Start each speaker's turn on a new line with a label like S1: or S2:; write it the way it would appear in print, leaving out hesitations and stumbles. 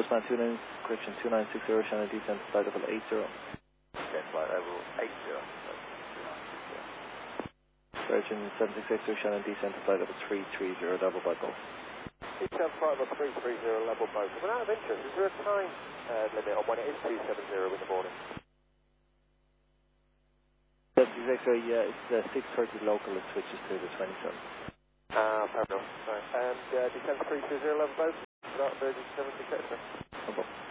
S1: Postman 29, correction 2960, Shannon descent to flight level 80.
S2: Okay, flight level 80.
S1: Virgin 766, Shannon descent to flight level 330, level by Golf.
S2: Descent flight level 330, level both. But out of interest, is there a time limit on when it is 270 in the morning?
S1: 766, yeah, it's 6:30 local, it switches to the 27.
S2: Fair enough. Right. And descent 330, level both? Without Virgin 766, sir?
S1: No problem.